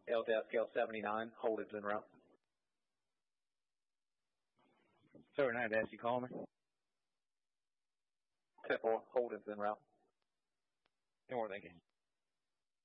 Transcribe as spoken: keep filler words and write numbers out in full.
L-Desk L seventy-nine, hold is en route. seventy-nine dash, you calling me? ten four, hold is en route. ten four, thank you.